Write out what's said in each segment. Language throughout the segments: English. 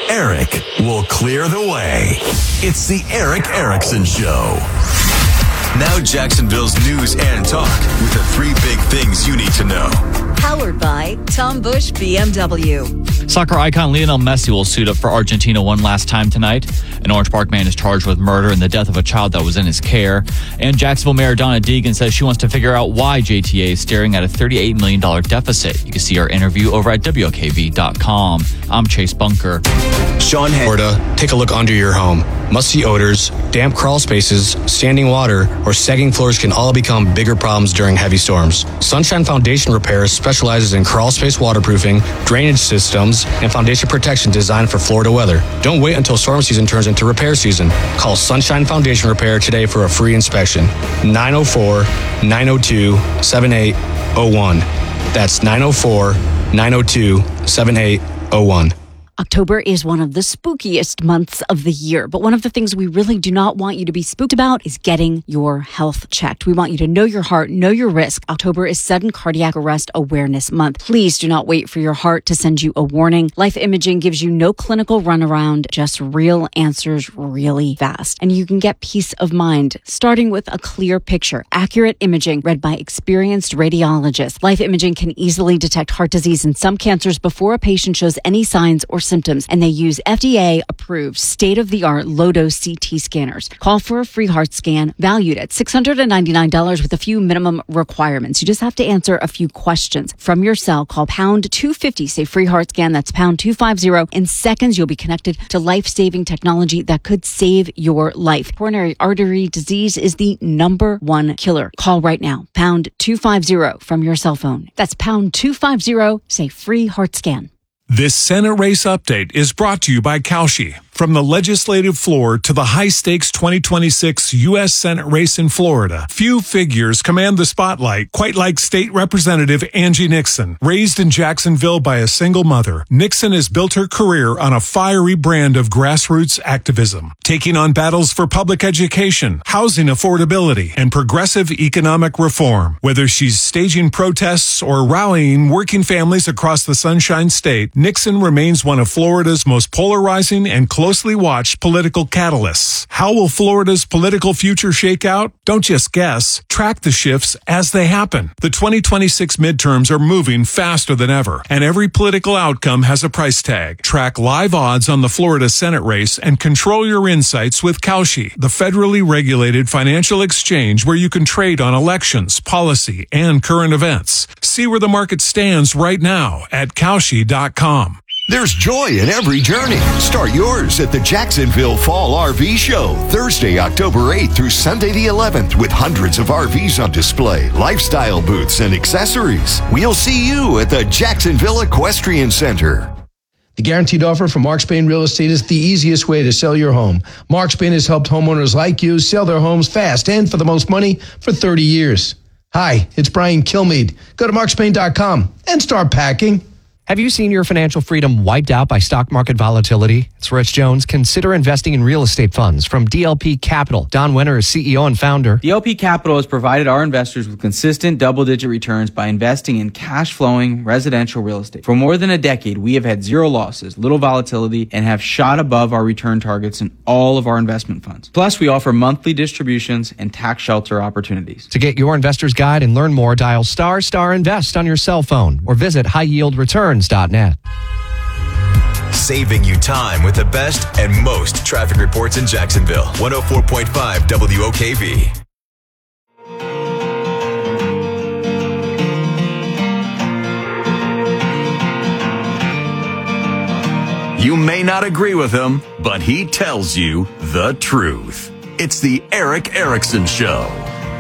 Eric will clear the way. It's the Eric Erickson Show. Now Jacksonville's news and talk with the three big things you need to know. Powered by Tom Busch BMW. Soccer icon Lionel Messi will suit up for Argentina one last time tonight. An Orange Park man is charged with murder and the death of a child that was in his care. And Jacksonville Mayor Donna Deegan says she wants to figure out why JTA is staring at a $38 million deficit. You can see our interview over at WOKV.com. I'm Chase Bunker. Sean Florida, take a look under your home. Musty odors, damp crawl spaces, standing water, or sagging floors can all become bigger problems during heavy storms. Sunshine Foundation Repair specializes in crawl space waterproofing, drainage systems, and foundation protection designed for Florida weather. Don't wait until storm season turns into repair season. Call Sunshine Foundation Repair today for a free inspection. 904-902-7801. That's 904-902-7801. October is one of the spookiest months of the year, but one of the things we really do not want you to be spooked about is getting your health checked. We want you to know your heart, know your risk. October is Sudden Cardiac Arrest Awareness Month. Please do not wait for your heart to send you a warning. Life Imaging gives you no clinical runaround, just real answers really fast. And you can get peace of mind, starting with a clear picture, accurate imaging read by experienced radiologists. Life Imaging can easily detect heart disease and some cancers before a patient shows any signs or symptoms, and they use FDA-approved, state-of-the-art low-dose CT scanners. Call for a free heart scan valued at $699 with a few minimum requirements. You just have to answer a few questions. From your cell, call pound 250, say free heart scan. That's pound 250. In seconds, you'll be connected to life-saving technology that could save your life. Coronary artery disease is the #1 killer. Call right now, pound 250 from your cell phone. That's pound 250, say free heart scan. This Senate race update is brought to you by Kalshi. From the legislative floor to the high-stakes 2026 U.S. Senate race in Florida, few figures command the spotlight, quite like State Representative Angie Nixon. Raised in Jacksonville by a single mother, Nixon has built her career on a fiery brand of grassroots activism, taking on battles for public education, housing affordability, and progressive economic reform. Whether she's staging protests or rallying working families across the Sunshine State, Nixon remains one of Florida's most polarizing and closely watched political catalysts. How will Florida's political future shake out? Don't just guess. Track the shifts as they happen. The 2026 midterms are moving faster than ever, and every political outcome has a price tag. Track live odds on the Florida Senate race and control your insights with Kalshi, the federally regulated financial exchange where you can trade on elections, policy, and current events. See where the market stands right now at Kalshi.com. There's joy in every journey. Start yours at the Jacksonville Fall RV Show, Thursday, October 8th through Sunday the 11th, with hundreds of RVs on display, lifestyle booths, and accessories. We'll see you at the Jacksonville Equestrian Center. The guaranteed offer from Mark Spain Real Estate is the easiest way to sell your home. Mark Spain has helped homeowners like you sell their homes fast and for the most money for 30 years. Hi, it's Brian Kilmeade. Go to markspain.com and start packing. Have you seen your financial freedom wiped out by stock market volatility? It's Rich Jones. Consider investing in real estate funds from DLP Capital. Don Wenner is CEO and founder. DLP Capital has provided our investors with consistent double-digit returns by investing in cash-flowing residential real estate. For more than a decade, we have had zero losses, little volatility, and have shot above our return targets in all of our investment funds. Plus, we offer monthly distributions and tax shelter opportunities. To get your investor's guide and learn more, dial **invest on your cell phone or visit highyieldreturns.net. Saving you time with the best and most traffic reports in Jacksonville. 104.5 WOKV. You may not agree with him, but he tells you the truth. It's the Eric Erickson Show.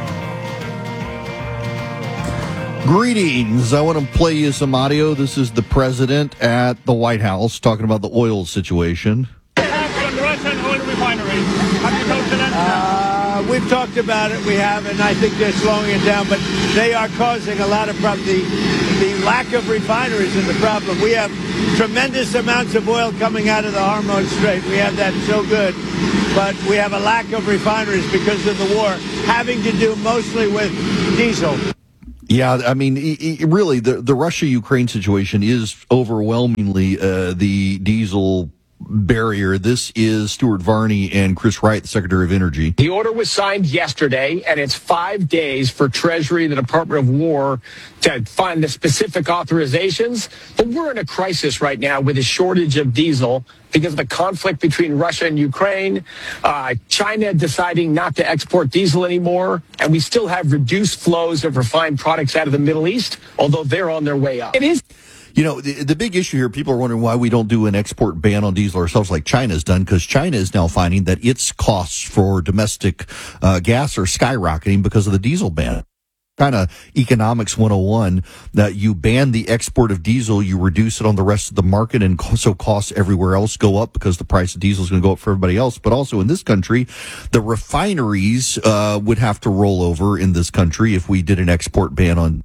Greetings. I want to play you some audio. This is the president at the White House talking about the oil situation. Russian oil refineries. Have you talked to them? We've talked about it. We have, and I think they're slowing it down. But they are causing a lot of problems. The lack of refineries is the problem. We have tremendous amounts of oil coming out of the Hormuz Strait. We have that so good. But we have a lack of refineries because of the war, having to do mostly with diesel. Yeah, I mean, really, the Russia-Ukraine situation is overwhelmingly the diesel barrier. This is Stuart Varney and Chris Wright, the Secretary of Energy. The order was signed yesterday, and it's 5 days for Treasury and the Department of War to find the specific authorizations. But we're in a crisis right now with a shortage of diesel because of the conflict between Russia and Ukraine, China deciding not to export diesel anymore, and we still have reduced flows of refined products out of the Middle East, although they're on their way up. It is. You know, the big issue here, people are wondering why we don't do an export ban on diesel ourselves like China's done, because China is now finding that its costs for domestic gas are skyrocketing because of the diesel ban. Kind of economics 101, that you ban the export of diesel, you reduce it on the rest of the market, and so costs everywhere else go up because the price of diesel is going to go up for everybody else. But also in this country, the refineries would have to roll over in this country if we did an export ban on.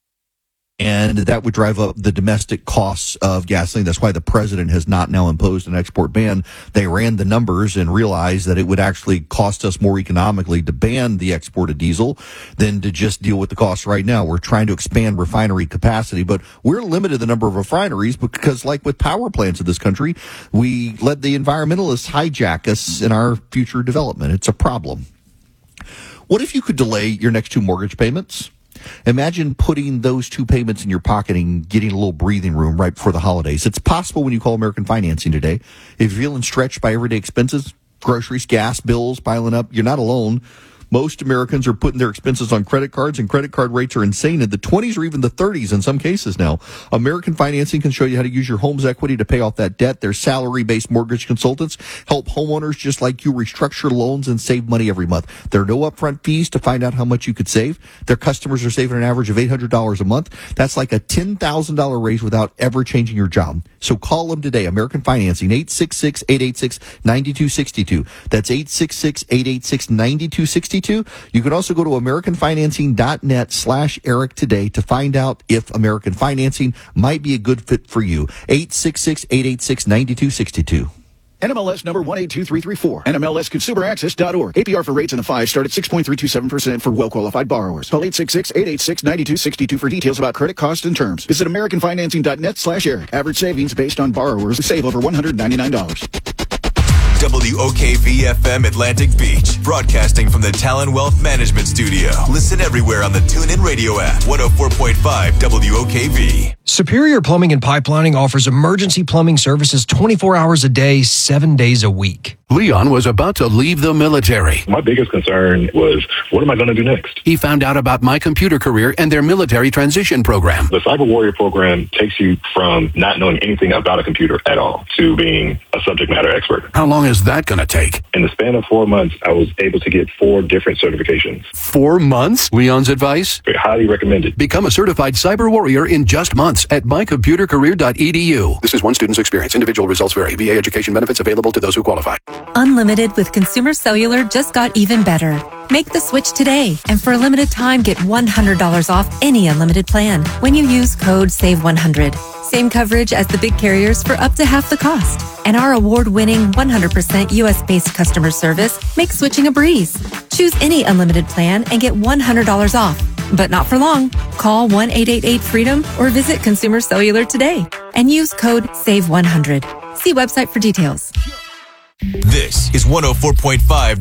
And that would drive up the domestic costs of gasoline. That's why the president has not now imposed an export ban. They ran the numbers and realized that it would actually cost us more economically to ban the export of diesel than to just deal with the costs right now. We're trying to expand refinery capacity, but we're limited the number of refineries because, like with power plants in this country, we let the environmentalists hijack us in our future development. It's a problem. What if you could delay your next 2 mortgage payments? Imagine putting those 2 payments in your pocket and getting a little breathing room right before the holidays. It's possible when you call American Financing today. If you're feeling stretched by everyday expenses, groceries, gas, bills piling up, you're not alone. Most Americans are putting their expenses on credit cards, and credit card rates are insane in the 20s or even the 30s in some cases now. American Financing can show you how to use your home's equity to pay off that debt. Their salary-based mortgage consultants help homeowners just like you restructure loans and save money every month. There are no upfront fees to find out how much you could save. Their customers are saving an average of $800 a month. That's like a $10,000 raise without ever changing your job. So call them today. American Financing, 866-886-9262. That's 866-886-9262. You can also go to AmericanFinancing.net/Eric today to find out if American Financing might be a good fit for you. 866-886-9262. NMLS number 182334. NMLSConsumerAccess.org. APR for rates in the 5 start at 6.327% for well-qualified borrowers. Call 866-886-9262 for details about credit costs and terms. Visit AmericanFinancing.net/Eric. Average savings based on borrowers who save over $199. WOKV-FM Atlantic Beach, broadcasting from the Talon Wealth Management Studio. Listen everywhere on the TuneIn Radio app. 104.5 WOKV. Superior Plumbing and Pipelining offers emergency plumbing services 24 hours a day, 7 days a week. Leon was about to leave the military. My biggest concern was, what am I going to do next? He found out about My Computer Career and their military transition program. The Cyber Warrior program takes you from not knowing anything about a computer at all to being a subject matter expert. How long is that going to take? In the span of 4 months, I was able to get 4 different certifications. 4 months? Leon's advice? Highly recommended. Become a certified cyber warrior in just months at mycomputercareer.edu. This is one student's experience. Individual results vary. VA education benefits available to those who qualify. Unlimited with Consumer Cellular just got even better. Make the switch today, and for a limited time, get $100 off any unlimited plan when you use code SAVE100. Same coverage as the big carriers for up to half the cost. And our award-winning 100% U.S.-based customer service makes switching a breeze. Choose any unlimited plan and get $100 off. But not for long. Call 1-888-FREEDOM or visit Consumer Cellular today and use code SAVE100. See website for details. This is 104.5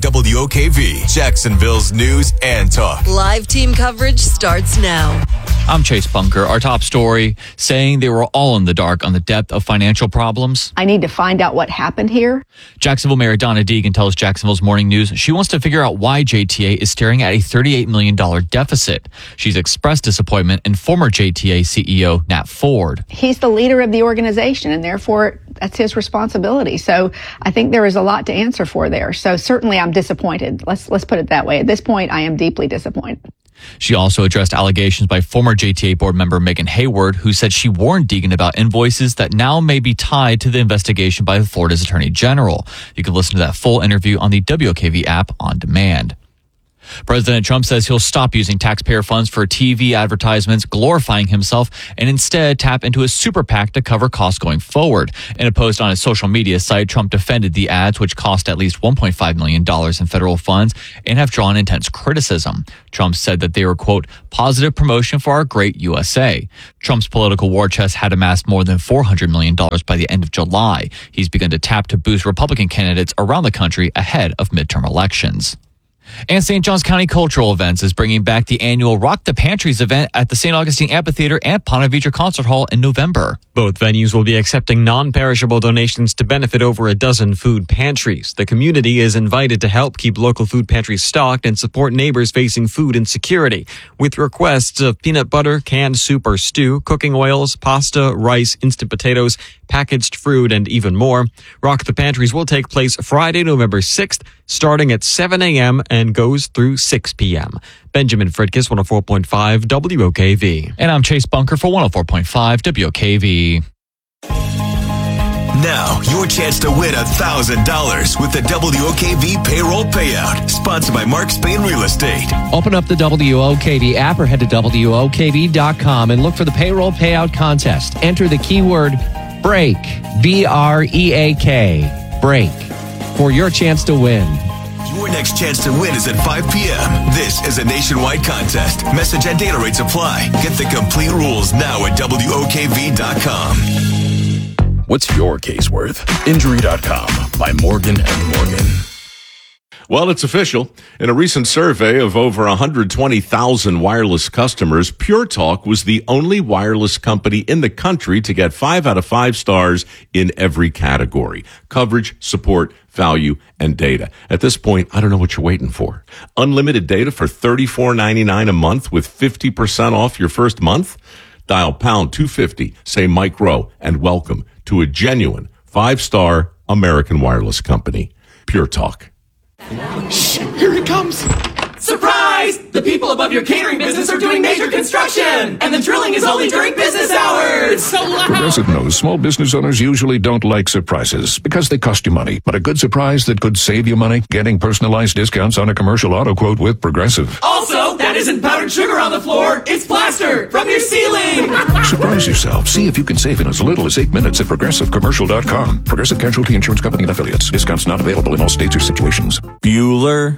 WOKV, Jacksonville's news and talk. Live team coverage starts now. I'm Chase Bunker. Our top story saying they were all in the dark on the depth of financial problems. I need to find out what happened here. Jacksonville Mayor Donna Deegan tells Jacksonville's Morning News she wants to figure out why JTA is staring at a $38 million deficit. She's expressed disappointment in former JTA CEO Nat Ford. He's the leader of the organization, and therefore that's his responsibility. So I think there is a lot to answer for there. So certainly I'm disappointed. Let's put it that way. At this point, I am deeply disappointed. She also addressed allegations by former JTA board member Megan Hayward, who said she warned Deegan about invoices that now may be tied to the investigation by Florida's Attorney General. You can listen to that full interview on the WOKV app on demand. President Trump says he'll stop using taxpayer funds for TV advertisements, glorifying himself, and instead tap into his super PAC to cover costs going forward. In a post on his social media site, Trump defended the ads, which cost at least $1.5 million in federal funds and have drawn intense criticism. Trump said that they were, quote, positive promotion for our great USA. Trump's political war chest had amassed more than $400 million by the end of July. He's begun to tap to boost Republican candidates around the country ahead of midterm elections. And St. Johns County Cultural Events is bringing back the annual Rock the Pantries event at the St. Augustine Amphitheater and Ponte Vedra Concert Hall in November. Both venues will be accepting non-perishable donations to benefit over a dozen food pantries. The community is invited to help keep local food pantries stocked and support neighbors facing food insecurity, with requests of peanut butter, canned soup or stew, cooking oils, pasta, rice, instant potatoes, packaged fruit, and even more. Rock the Pantries will take place Friday, November 6th, starting at 7 a.m. and goes through 6 p.m. Benjamin Fridkis, 104.5 WOKV. And I'm Chase Bunker for 104.5 WOKV. Now, your chance to win $1,000 with the WOKV Payroll Payout, sponsored by Mark Spain Real Estate. Open up the WOKV app or head to WOKV.com and look for the Payroll Payout Contest. Enter the keyword BREAK, B-R-E-A-K, BREAK, for your chance to win. Your next chance to win is at 5 p.m. This is a nationwide contest. Message and data rates apply. Get the complete rules now at WOKV.com. What's your case worth? Injury.com by Morgan & Morgan. Well, it's official. In a recent survey of over 120,000 wireless customers, Pure Talk was the only wireless company in the country to get 5 out of 5 stars in every category: coverage, support, value, and data. At this point, I don't know what you're waiting for. Unlimited data for $34.99 a month with 50% off your first month? Dial pound 250, say Mike Rowe, and welcome to a genuine 5-star American wireless company. Pure Talk. Shh, here it comes. Surprise! The people above your catering business are doing major construction, and the drilling is only during business hours. It's so loud. Progressive knows small business owners usually don't like surprises because they cost you money. But a good surprise that could save you money? Getting personalized discounts on a commercial auto quote with Progressive. Also, that isn't powdered sugar on the floor. It's plaster from your ceiling. Surprise yourself. See if you can save in as little as 8 minutes at ProgressiveCommercial.com. Progressive Casualty Insurance Company and Affiliates. Discounts not available in all states or situations. Bueller.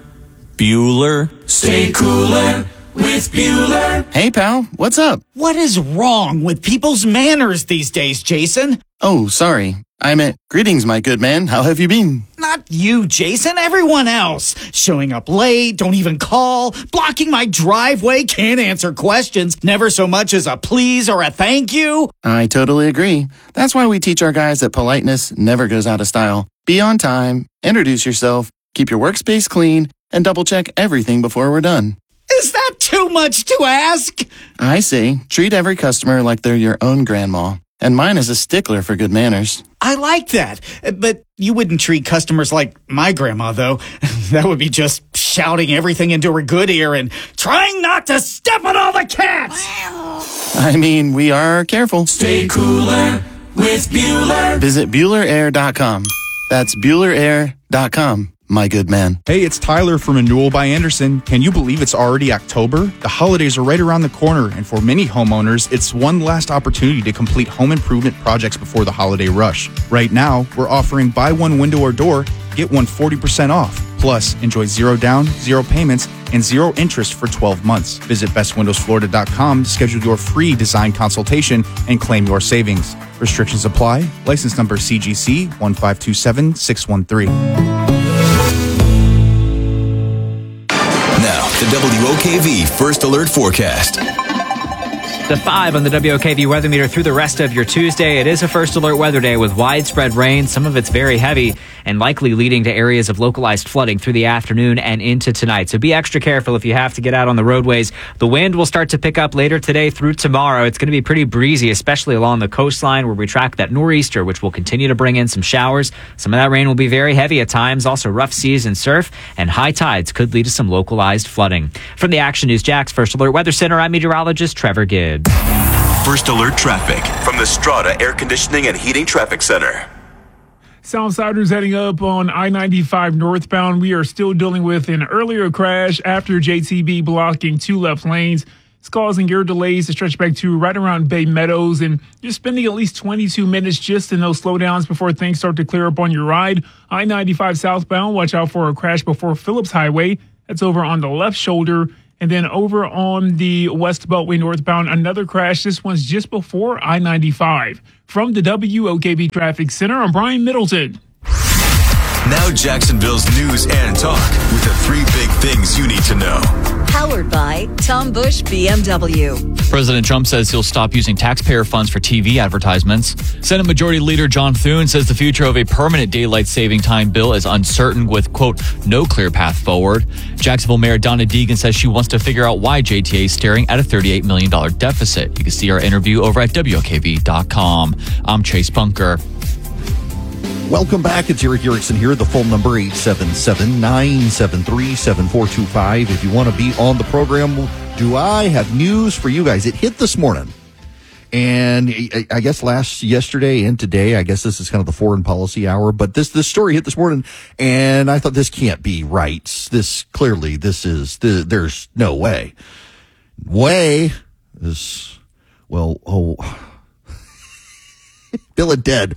Stay cooler with Bueller. Hey, pal, what's up? What is wrong with people's manners these days, Jason? Oh, sorry. I meant, greetings, my good man. How have you been? Not you, Jason. Everyone else. Showing up late, don't even call, blocking my driveway, can't answer questions, never so much as a please or a thank you. I totally agree. That's why we teach our guys that politeness never goes out of style. Be on time, introduce yourself, keep your workspace clean, and double-check everything before we're done. Is that too much to ask? I say, treat every customer like they're your own grandma. And mine is a stickler for good manners. I like that. But you wouldn't treat customers like my grandma, though. That would be just shouting everything into her good ear and trying not to step on all the cats. I mean, we are careful. Stay cooler with Bueller. Visit BuellerAir.com. That's BuellerAir.com. My good man. Hey, it's Tyler from Renewal by Anderson. Can you believe it's already October? The holidays are right around the corner, and for many homeowners, it's one last opportunity to complete home improvement projects before the holiday rush. Right now, we're offering buy one window or door, get one 40% off. Plus, enjoy 0 down, 0 payments, and 0 interest for 12 months. Visit bestwindowsflorida.com to schedule your free design consultation and claim your savings. Restrictions apply. License number CGC 1527613. Now, the WOKV First Alert Forecast. The 5 on the WOKV weather meter through the rest of your Tuesday. It is a first alert weather day with widespread rain. Some of it's very heavy and likely leading to areas of localized flooding through the afternoon and into tonight. So be extra careful if you have to get out on the roadways. The wind will start to pick up later today through tomorrow. It's going to be pretty breezy, especially along the coastline where we track that nor'easter, which will continue to bring in some showers. Some of that rain will be very heavy at times. Also rough seas and surf, and high tides could lead to some localized flooding. From the Action News Jax First Alert Weather Center, I'm meteorologist Trevor Gibbs. First Alert Traffic from the Strata Air Conditioning and Heating Traffic Center. Southsiders heading up on I-95 northbound. We are still dealing with an earlier crash after JTB blocking 2 left lanes. It's causing your delays to stretch back to right around Bay Meadows, and you're spending at least 22 minutes just in those slowdowns before things start to clear up on your ride. I-95 southbound, watch out for a crash before Phillips Highway. That's over on the left shoulder. And then over on the West Beltway northbound, another crash. This one's just before I-95. From the WOKV Traffic Center, I'm Brian Middleton. Now Jacksonville's news and talk with the 3 big things you need to know. Powered by Tom Bush BMW. President Trump says he'll stop using taxpayer funds for TV advertisements. Senate Majority Leader John Thune says the future of a permanent daylight saving time bill is uncertain with, quote, no clear path forward. Jacksonville Mayor Donna Deegan says she wants to figure out why JTA is staring at a $38 million deficit. You can see our interview over at WOKV.com. I'm Chase Bunker. Welcome back. It's Eric Erickson here. The phone number 877-973-7425. If you want to be on the program, do I have news for you guys? It hit this morning. And I guess yesterday and today, I guess this is kind of the foreign policy hour, but this story hit this morning and I thought this can't be right. There's no way. Bill and Ted.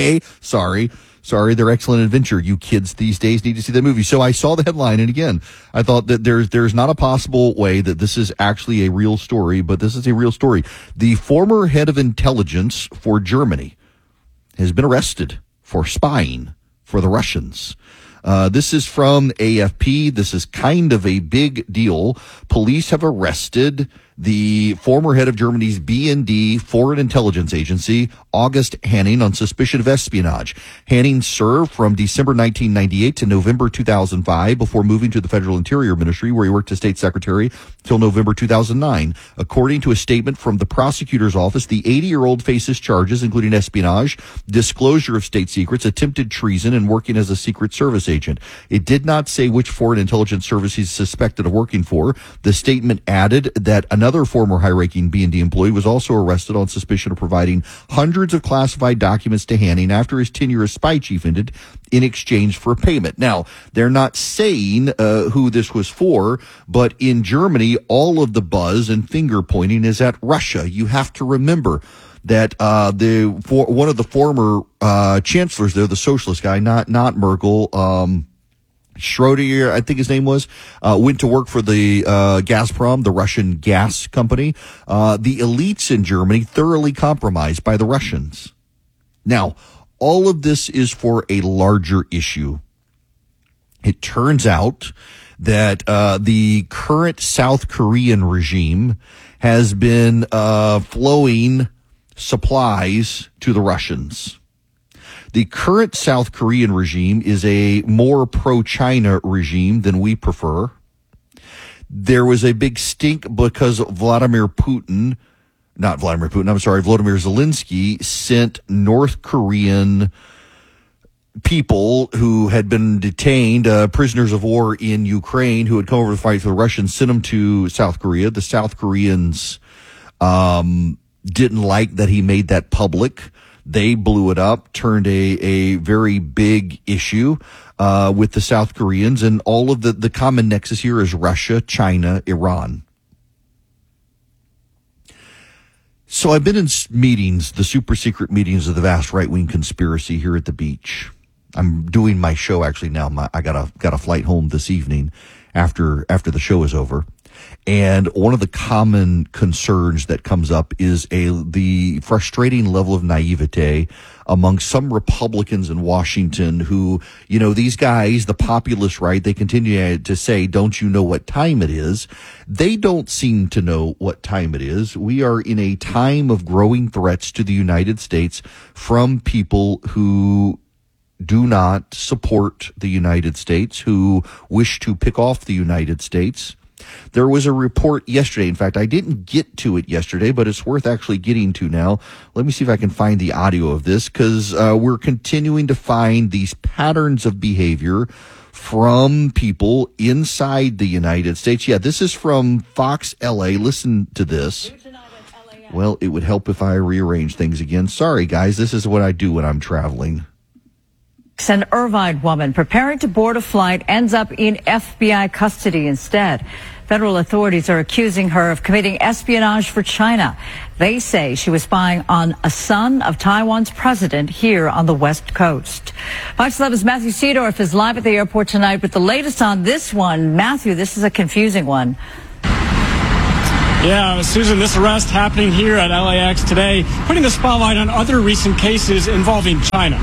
Sorry, they're excellent adventure. You kids these days need to see that movie. So I saw the headline, and again, I thought that there's not a possible way that this is actually a real story, but this is a real story. The former head of intelligence for Germany has been arrested for spying for the Russians. This is from AFP. This is kind of a big deal. Police have arrested the former head of Germany's BND Foreign Intelligence Agency, August Hanning, on suspicion of espionage. Hanning served from December 1998 to November 2005 before moving to the Federal Interior Ministry, where he worked as state secretary till November 2009. According to a statement from the prosecutor's office, the 80-year-old faces charges including espionage, disclosure of state secrets, attempted treason, and working as a Secret Service agent. It did not say which foreign intelligence service he's suspected of working for. The statement added that another former high-ranking B&D employee was also arrested on suspicion of providing hundreds of classified documents to Hanning after his tenure as spy chief ended in exchange for payment. Now, they're not saying who this was for, but in Germany, all of the buzz and finger-pointing is at Russia. You have to remember that one of the former chancellors there, the socialist guy, not Merkel, Schroeder, I think his name was, went to work for the Gazprom, the Russian gas company. The elites in Germany thoroughly compromised by the Russians. Now, all of this is for a larger issue. It turns out that the current South Korean regime has been flowing supplies to the Russians. The current South Korean regime is a more pro-China regime than we prefer. There was a big stink because Vladimir Zelensky sent North Korean people who had been detained, prisoners of war in Ukraine, who had come over to fight for the Russians, sent them to South Korea. The South Koreans didn't like that he made that public. They blew it up, turned a very big issue with the South Koreans, and all of the common nexus here is Russia, China, Iran. So I've been in meetings, the super secret meetings of the vast right-wing conspiracy here at the beach. I'm doing my show actually now. I got a flight home this evening after the show is over. And one of the common concerns that comes up is the frustrating level of naivete among some Republicans in Washington who, these guys, the populist right, they continue to say, don't you know what time it is? They don't seem to know what time it is. We are in a time of growing threats to the United States from people who do not support the United States, who wish to pick off the United States. There was a report yesterday. In fact, I didn't get to it yesterday, but it's worth actually getting to now. Let me see if I can find the audio of this, because we're continuing to find these patterns of behavior from people inside the United States. Yeah, this is from Fox LA. Listen to this. Well, it would help if I rearrange things again. Sorry, guys. This is what I do when I'm traveling. An Irvine woman preparing to board a flight ends up in FBI custody instead. Federal authorities are accusing her of committing espionage for China. They say she was spying on a son of Taiwan's president here on the West Coast. Fox 11's Matthew Seedorf is live at the airport tonight with the latest on this one. Matthew, this is a confusing one. Yeah, Susan, this arrest happening here at LAX today, putting the spotlight on other recent cases involving China.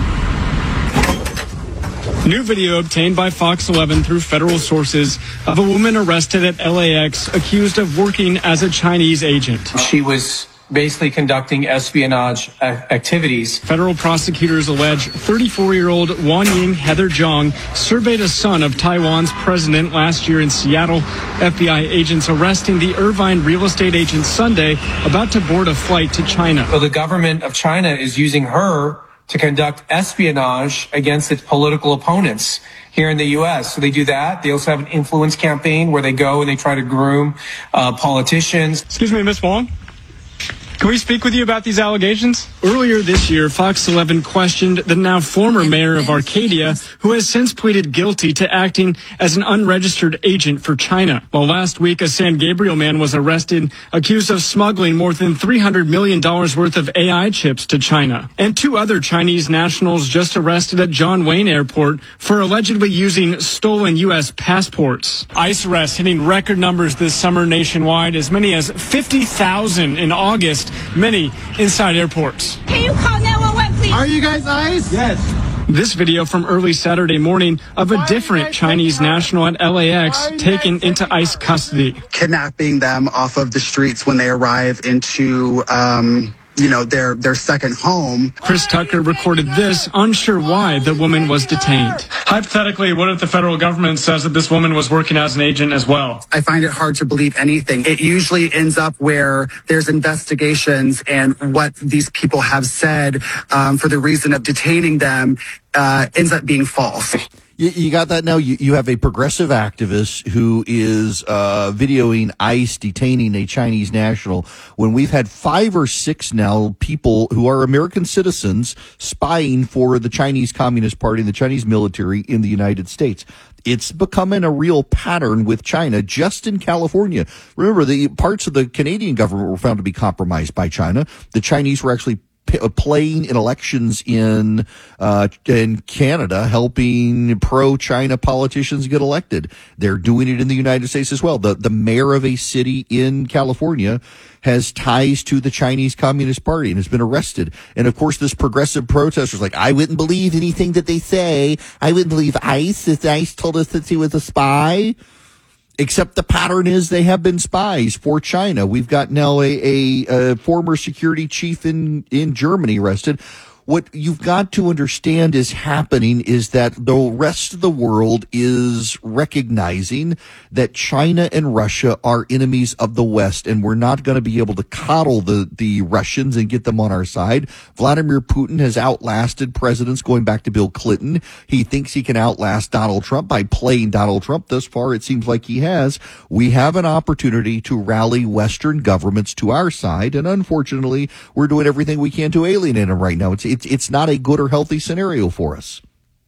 New video obtained by Fox 11 through federal sources of a woman arrested at LAX accused of working as a Chinese agent. She was basically conducting espionage activities. Federal prosecutors allege 34-year-old Wan Ying Heather Zhang surveyed a son of Taiwan's president last year in Seattle. FBI agents arresting the Irvine real estate agent Sunday, about to board a flight to China. So the government of China is using her to conduct espionage against its political opponents here in the U.S. So they do that. They also have an influence campaign where they go and they try to groom politicians. Excuse me, Ms. Wong. Can we speak with you about these allegations? Earlier this year, Fox 11 questioned the now former mayor of Arcadia, who has since pleaded guilty to acting as an unregistered agent for China. While last week, a San Gabriel man was arrested, accused of smuggling more than $300 million worth of AI chips to China. And two other Chinese nationals just arrested at John Wayne Airport for allegedly using stolen U.S. passports. ICE arrests hitting record numbers this summer nationwide, as many as 50,000 in August. Many inside airports. Can you call 911, please? Are you guys ICE? Yes. This video from early Saturday morning of a different Chinese national at LAX taken into ICE custody. Kidnapping them off of the streets when they arrive into their second home. Chris Tucker recorded this, unsure why the woman was detained. Hypothetically, what if the federal government says that this woman was working as an agent as well? I find it hard to believe anything. It usually ends up where there's investigations, and what these people have said for the reason of detaining them ends up being false. You got that now? You have a progressive activist who is videoing ICE detaining a Chinese national, when we've had 5 or 6 now people who are American citizens spying for the Chinese Communist Party and the Chinese military in the United States. It's becoming a real pattern with China just in California. Remember, the parts of the Canadian government were found to be compromised by China. The Chinese were actually playing in elections in Canada, helping pro-China politicians get elected. They're doing it in the United States as well. The mayor of a city in California has ties to the Chinese Communist Party and has been arrested. And of course, this progressive protester's like, I wouldn't believe anything that they say. I wouldn't believe ICE if ICE told us that he was a spy. Except the pattern is they have been spies for China. We've got now a former security chief in Germany arrested. What you've got to understand is happening is that the rest of the world is recognizing that China and Russia are enemies of the West, and we're not going to be able to coddle the Russians and get them on our side. Vladimir Putin has outlasted presidents going back to Bill Clinton. He thinks he can outlast Donald Trump by playing Donald Trump. Thus far, it seems like he has. We have an opportunity to rally Western governments to our side, and unfortunately, we're doing everything we can to alienate them right now. It's not a good or healthy scenario for us.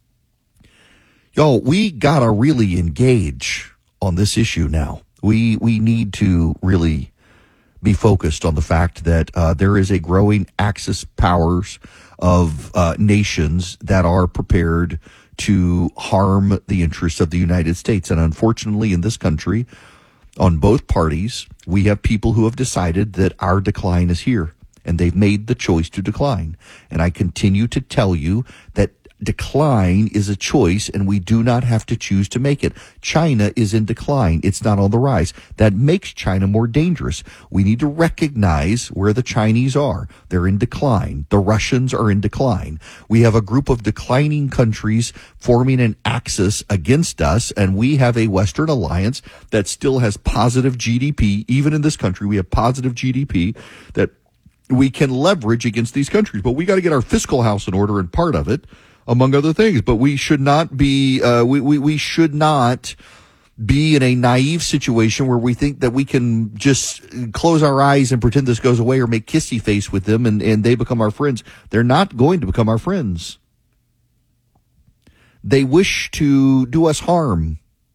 Y'all, we gotta really engage on this issue now. We need to really be focused on the fact that there is a growing axis powers of nations that are prepared to harm the interests of the United States. And unfortunately, in this country, on both parties, we have people who have decided that our decline is here. And they've made the choice to decline. And I continue to tell you that decline is a choice, and we do not have to choose to make it. China is in decline. It's not on the rise. That makes China more dangerous. We need to recognize where the Chinese are. They're in decline. The Russians are in decline. We have a group of declining countries forming an axis against us, and we have a Western alliance that still has positive GDP. Even in this country, we have positive GDP that we can leverage against these countries. But we got to get our fiscal house in order, and part of it, among other things. But we should not be we should not be in a naive situation where we think that we can just close our eyes and pretend this goes away, or make kissy face with them and they become our friends. They're not going to become our friends. They wish to do us harm.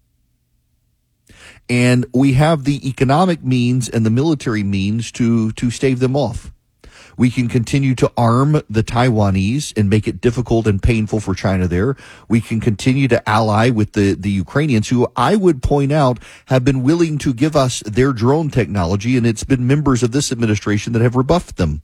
And we have the economic means and the military means to stave them off. We can continue to arm the Taiwanese and make it difficult and painful for China there. We can continue to ally with the Ukrainians, who I would point out have been willing to give us their drone technology, and it's been members of this administration that have rebuffed them.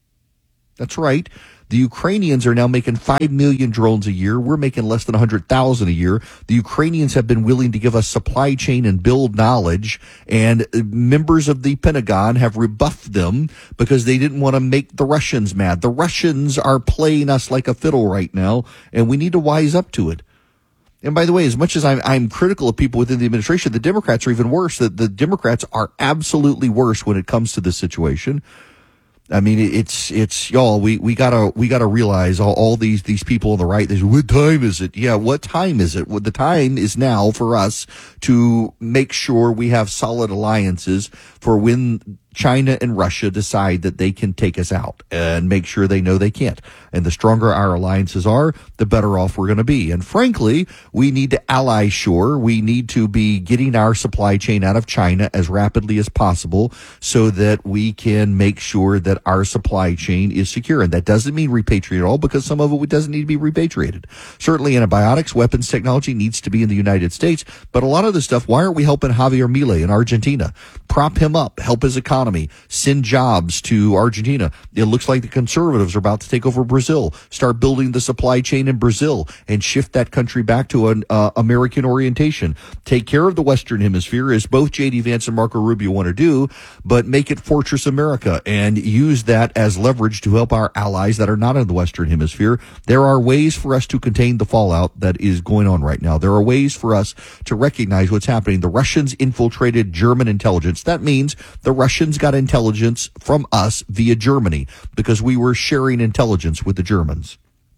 That's right. The Ukrainians are now making 5 million drones a year. We're making less than 100,000 a year. The Ukrainians have been willing to give us supply chain and build knowledge, and members of the Pentagon have rebuffed them because they didn't want to make the Russians mad. The Russians are playing us like a fiddle right now, and we need to wise up to it. And by the way, as much as I'm critical of people within the administration, the Democrats are even worse. The Democrats are absolutely worse when it comes to this situation. I mean, it's y'all. We gotta realize all these people on the right. They say, what time is it? Yeah, what time is it? Well, the time is now for us to make sure we have solid alliances for when China and Russia decide that they can take us out, and make sure they know they can't. And the stronger our alliances are, the better off we're going to be. And frankly, we need to ally sure. We need to be getting our supply chain out of China as rapidly as possible so that we can make sure that our supply chain is secure. And that doesn't mean repatriate all, because some of it doesn't need to be repatriated. Certainly antibiotics, weapons technology needs to be in the United States. But a lot of this stuff, why aren't we helping Javier Milei in Argentina? Prop him up, help his economy, send jobs to Argentina. It looks like the conservatives are about to take over Brazil, start building the supply chain in Brazil and shift that country back to an American orientation. Take care of the Western Hemisphere, as both J.D. Vance and Marco Rubio want to do, but make it Fortress America and use that as leverage to help our allies that are not in the Western Hemisphere. There are ways for us to contain the fallout that is going on right now. There are ways for us to recognize what's happening. The Russians infiltrated German intelligence. That means the Russians got intelligence from us via Germany because we were sharing intelligence with the Germans.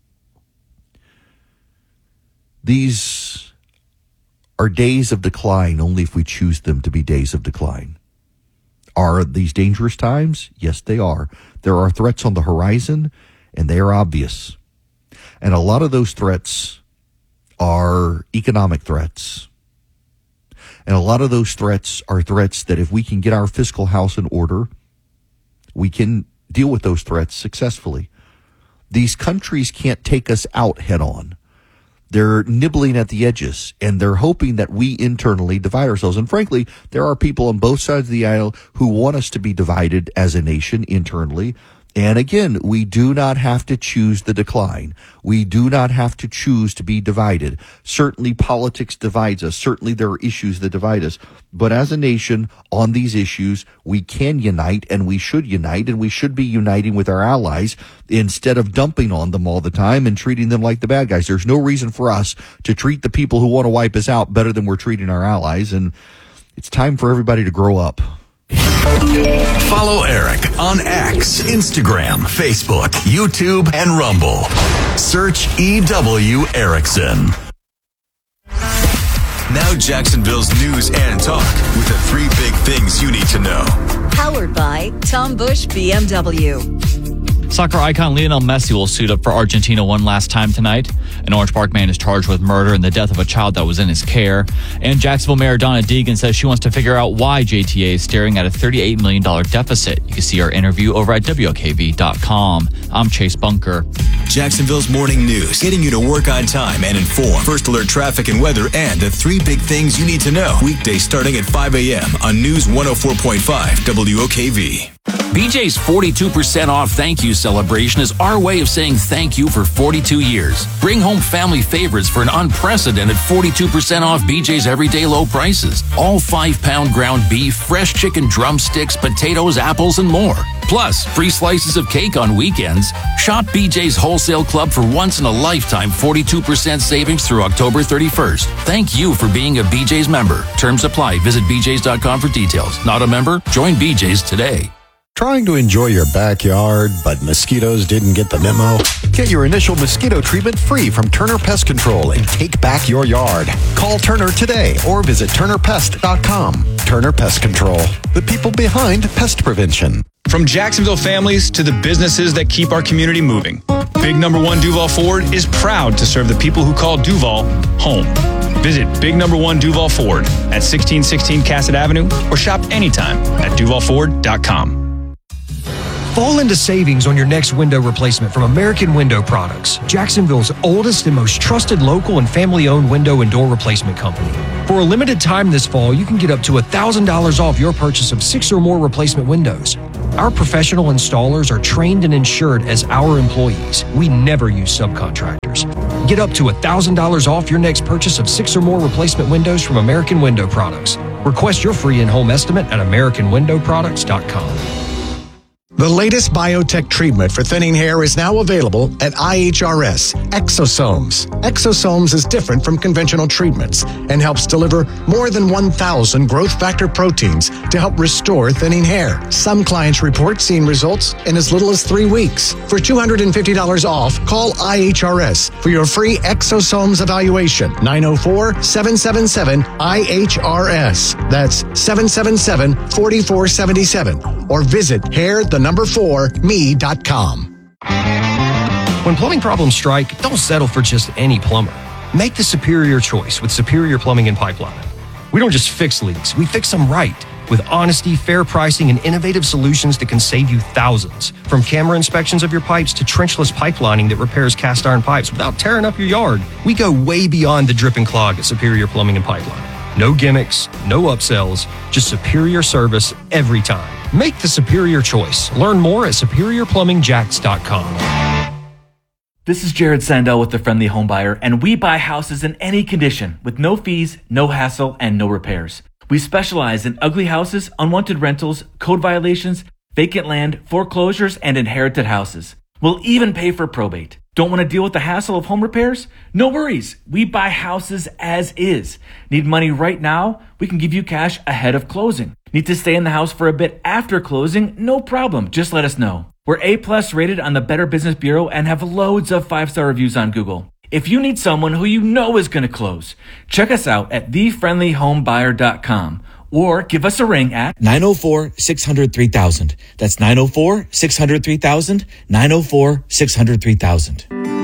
These are days of decline only if we choose them to be days of decline. Are these dangerous times? Yes, they are. There are threats on the horizon, and they are obvious. And a lot of those threats are economic threats. And a lot of those threats are threats that if we can get our fiscal house in order, we can deal with those threats successfully. These countries can't take us out head on. They're nibbling at the edges, and they're hoping that we internally divide ourselves. And frankly, there are people on both sides of the aisle who want us to be divided as a nation internally. And again, we do not have to choose the decline. We do not have to choose to be divided. Certainly politics divides us. Certainly there are issues that divide us. But as a nation on these issues, we can unite, and we should unite, and we should be uniting with our allies instead of dumping on them all the time and treating them like the bad guys. There's no reason for us to treat the people who want to wipe us out better than we're treating our allies. And it's time for everybody to grow up. Follow Eric on X, Instagram, Facebook, YouTube, and Rumble. Search EW Erickson. Now Jacksonville's news and talk with the 3 big things you need to know. Powered by Tom Bush BMW. Soccer icon Lionel Messi will suit up for Argentina one last time tonight. An Orange Park man is charged with murder and the death of a child that was in his care. And Jacksonville Mayor Donna Deegan says she wants to figure out why JTA is staring at a $38 million deficit. You can see our interview over at WOKV.com. I'm Chase Bunker. Jacksonville's morning news, getting you to work on time and informed. First alert traffic and weather, and the 3 big things you need to know. Weekdays starting at 5 a.m. on News 104.5 WOKV. BJ's 42% off thank you celebration is our way of saying thank you for 42 years. Bring home family favorites for an unprecedented 42% off BJ's everyday low prices. All 5-pound ground beef, fresh chicken drumsticks, potatoes, apples, and more. Plus, free slices of cake on weekends. Shop BJ's Wholesale Club for once-in-a-lifetime 42% savings through October 31st. Thank you for being a BJ's member. Terms apply. Visit BJ's.com for details. Not a member? Join BJ's today. Trying to enjoy your backyard, but mosquitoes didn't get the memo? Get your initial mosquito treatment free from Turner Pest Control and take back your yard. Call Turner today or visit turnerpest.com. Turner Pest Control, the people behind pest prevention. From Jacksonville families to the businesses that keep our community moving, Big Number 1 Duval Ford is proud to serve the people who call Duval home. Visit Big Number 1 Duval Ford at 1616 Cassett Avenue or shop anytime at duvalford.com. Fall into savings on your next window replacement from American Window Products, Jacksonville's oldest and most trusted local and family-owned window and door replacement company. For a limited time this fall, you can get up to $1,000 off your purchase of 6 or more replacement windows. Our professional installers are trained and insured as our employees. We never use subcontractors. Get up to $1,000 off your next purchase of 6 or more replacement windows from American Window Products. Request your free in-home estimate at AmericanWindowProducts.com. The latest biotech treatment for thinning hair is now available at IHRS, Exosomes. Exosomes is different from conventional treatments and helps deliver more than 1,000 growth factor proteins to help restore thinning hair. Some clients report seeing results in as little as 3 weeks. For $250 off, call IHRS for your free Exosomes evaluation. 904-777-IHRS. That's 777-4477. Or visit hair4me.com. When plumbing problems strike, don't settle for just any plumber. Make the superior choice with Superior Plumbing and Pipelining. We don't just fix leaks, we fix them right. With honesty, fair pricing, and innovative solutions that can save you thousands. From camera inspections of your pipes to trenchless pipelining that repairs cast iron pipes without tearing up your yard. We go way beyond the drip and clog at Superior Plumbing and Pipelining. No gimmicks, no upsells, just superior service every time. Make the superior choice. Learn more at SuperiorPlumbingJacks.com. This is Jared Sandell with The Friendly Home Buyer, and we buy houses in any condition with no fees, no hassle, and no repairs. We specialize in ugly houses, unwanted rentals, code violations, vacant land, foreclosures, and inherited houses. We'll even pay for probate. Don't want to deal with the hassle of home repairs? No worries. We buy houses as is. Need money right now? We can give you cash ahead of closing. Need to stay in the house for a bit after closing? No problem. Just let us know. We're A+ rated on the Better Business Bureau and have loads of 5-star reviews on Google. If you need someone who you know is going to close, check us out at thefriendlyhomebuyer.com or give us a ring at 904-600-3000. That's 904-600-3000, 904-600-3000.